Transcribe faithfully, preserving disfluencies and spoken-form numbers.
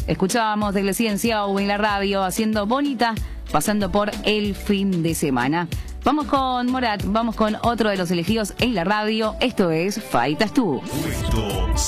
Escuchábamos de Iglesias en Ciao en la radio, haciendo bonita, pasando por el fin de semana. Vamos con Morat, vamos con otro de los elegidos en la radio. Esto es Faitas Tú.